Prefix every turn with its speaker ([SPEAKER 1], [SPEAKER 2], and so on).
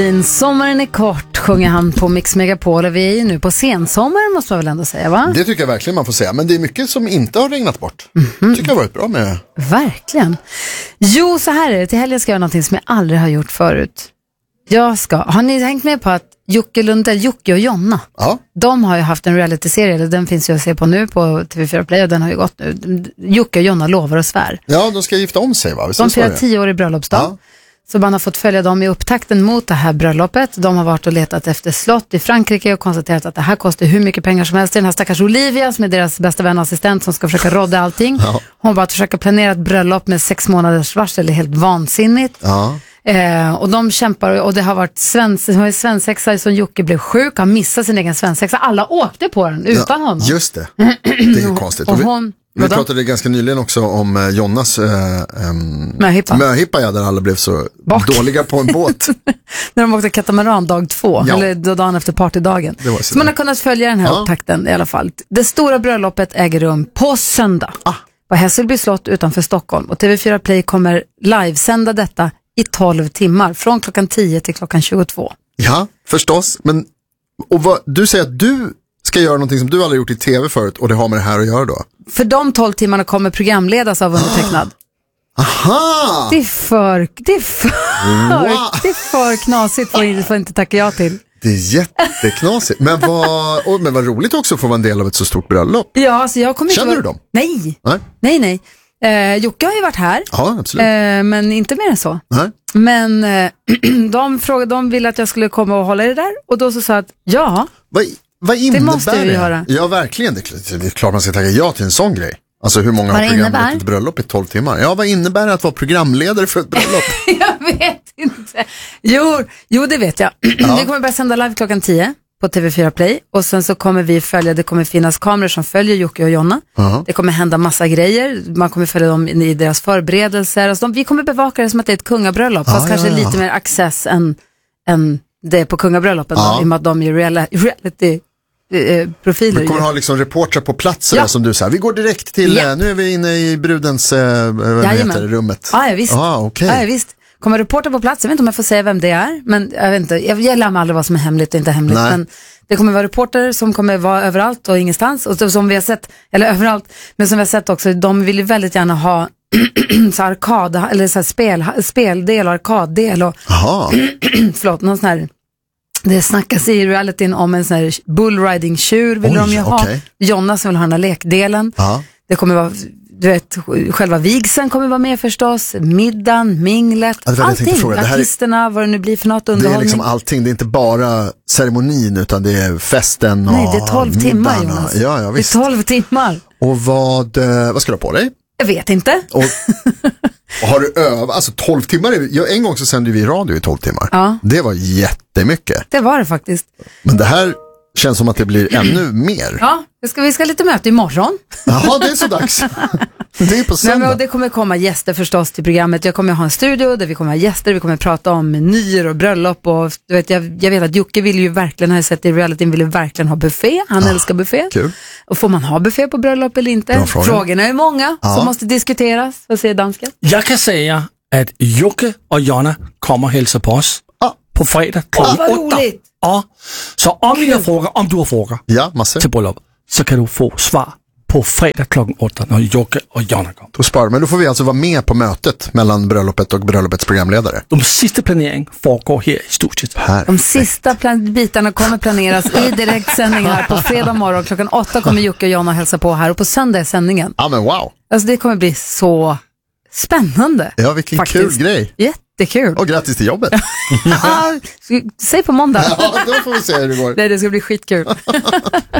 [SPEAKER 1] Sommaren är kort, sjunger han på Mix Megapol, och vi är nu på sensommaren, måste man väl ändå säga, va?
[SPEAKER 2] Det tycker jag verkligen man får säga, men det är mycket som inte har regnat bort. Tycker jag har varit bra med.
[SPEAKER 1] Verkligen. Jo, så här är det, till helgen ska jag göra någonting som jag aldrig har gjort förut. Har ni hängt med på att Jocke och Jonna,
[SPEAKER 2] Ja.
[SPEAKER 1] de har ju haft en reality-serie, eller den finns ju att se på nu på TV4 Play, och den har ju gått nu. Jocke och Jonna lovar och svär.
[SPEAKER 2] Ja, de ska gifta om sig, va?
[SPEAKER 1] De firar 10 år i bröllopsdag.
[SPEAKER 2] Ja.
[SPEAKER 1] Så man har fått följa dem i upptakten mot det här bröllopet. De har varit och letat efter slott i Frankrike och konstaterat att det här kostar hur mycket pengar som helst. Den här stackars Olivia, som är deras bästa vän och assistent, som ska försöka rodda allting.
[SPEAKER 2] Ja.
[SPEAKER 1] Hon bara att försöka planera ett bröllop med 6 månaders varsel är helt vansinnigt.
[SPEAKER 2] Ja.
[SPEAKER 1] Och de kämpar, och det har varit svensexa som Jocke blev sjuk, han missade sin egen svensexa. Alla åkte på den utan honom.
[SPEAKER 2] Just det. Det är ju konstigt.
[SPEAKER 1] Och hon,
[SPEAKER 2] vi pratade ganska nyligen också om Jonnas
[SPEAKER 1] möhippa,
[SPEAKER 2] ja, där alla blev så dåliga på en båt.
[SPEAKER 1] när de åkte katamaran dag 2,
[SPEAKER 2] Ja.
[SPEAKER 1] eller dagen efter partydagen. Så man har kunnat följa den här upptakten i alla fall. Det stora bröllopet äger rum på söndag på Hässelby slott utanför Stockholm, och TV4 Play kommer livesända detta i 12 timmar, från klockan 10 till klockan 22.
[SPEAKER 2] Ja, förstås. Men du säger att du ska göra någonting som du aldrig gjort i tv förut, och det har med det här att göra då?
[SPEAKER 1] För de 12 timmarna kommer programledas av undertecknad.
[SPEAKER 2] Aha!
[SPEAKER 1] Det är för knasigt för inte tacka jag till.
[SPEAKER 2] Det är jätteknasigt. Men vad roligt också att få vara en del av ett så stort bröllop.
[SPEAKER 1] Ja, alltså jag kommer
[SPEAKER 2] Känner du dem?
[SPEAKER 1] Nej. Jocke har ju varit här.
[SPEAKER 2] Ja, absolut.
[SPEAKER 1] Men inte mer än så.
[SPEAKER 2] Nej.
[SPEAKER 1] Men de ville att jag skulle komma och hålla det där. Och då så sa att
[SPEAKER 2] Vad innebär
[SPEAKER 1] det måste vi göra.
[SPEAKER 2] Ja, verkligen. Det är klart man ska tacka ja till en sån grej. Alltså hur många har programledat ett bröllop i 12 timmar? Ja, vad innebär det att vara programledare för ett bröllop?
[SPEAKER 1] Jag vet inte. Jo, det vet jag. Vi kommer börja sända live klockan 10 på TV4 Play. Och sen så kommer vi följa, det kommer finnas kameror som följer Jocke och Jonna. Det kommer hända massa grejer. Man kommer följa dem i deras förberedelser. Alltså vi kommer bevaka det som att det är ett kungabröllop. Fast kanske lite mer access än det på kungabröllopen. I och med att de är reality profiler.
[SPEAKER 2] Vi kommer ha liksom reportrar på plats som du säger. Vi går direkt till, nu är vi inne i brudens rummet.
[SPEAKER 1] Ja, visst.
[SPEAKER 2] Okay.
[SPEAKER 1] Ja, visst. Kommer reporter på plats, jag vet inte om jag får säga vem det är, men jag vet inte, jag lär mig aldrig vad som är hemligt och inte hemligt. Nej. Men det kommer vara reporter som kommer vara överallt och ingenstans, och som vi har sett, eller överallt, men som vi har sett också, de vill ju väldigt gärna ha så arkad, eller så här speldel och arkaddel och förlåt, någon sån här. Det snackas i realityn om en sån här bullriding-tjur vill de ju ha. Jonna som vill ha den här lekdelen. Det kommer vara, du vet, själva vigseln kommer vara med förstås. Middagen, minglet, allting. Artisterna, vad det nu blir för något underhållning. Det är liksom
[SPEAKER 2] allting, det är inte bara ceremonin utan det är festen och
[SPEAKER 1] nej, det är 12 timmar, Jonas.
[SPEAKER 2] Ja, visst.
[SPEAKER 1] Det är 12 timmar.
[SPEAKER 2] Och vad ska du ha på dig?
[SPEAKER 1] Jag vet inte.
[SPEAKER 2] Och har du övat, alltså 12 timmar, en gång så sände vi radio i 12 timmar. Ja. Det var jättemycket.
[SPEAKER 1] Det var det faktiskt.
[SPEAKER 2] Men det här känns som att det blir ännu mer.
[SPEAKER 1] Ja, vi ska lite möte imorgon.
[SPEAKER 2] Jaha, det är så dags. Det är på söndag.
[SPEAKER 1] Nej, men det kommer komma gäster förstås till programmet. Jag kommer ha en studio där vi kommer ha gäster. Vi kommer prata om menyer och bröllop. Och du vet, jag vet att Jocke vill ju verkligen, har jag sett i realityn, vill ju verkligen ha buffé. Han älskar buffé.
[SPEAKER 2] Kul.
[SPEAKER 1] Och får man ha buffé på bröllop eller inte? Frågorna är många som måste diskuteras. Vad säger dansken?
[SPEAKER 3] Jag kan säga att Jocke och Jonna kommer hälsa på oss på fredag klockan 8. Ja, så om du har frågor till bröllop, så kan du få svar på fredag klockan 8 när Jocke och Jonna kommer.
[SPEAKER 2] Men då får vi alltså vara med på mötet mellan bröllopet och bröllopets programledare.
[SPEAKER 3] De sista planering foregår här i studiet.
[SPEAKER 1] De sista bitarna kommer planeras i direktsändning här på fredag morgon. Klockan 8 kommer Jocke och Jonna hälsa på här, och på söndag är sändningen.
[SPEAKER 2] Ja, men wow.
[SPEAKER 1] Alltså det kommer bli så spännande.
[SPEAKER 2] Ja, vilken kul grej.
[SPEAKER 1] Jättekul.
[SPEAKER 2] Och grattis till jobbet.
[SPEAKER 1] Säg på måndag.
[SPEAKER 2] Ja, då får vi se hur det går.
[SPEAKER 1] Nej, det ska bli skitkul.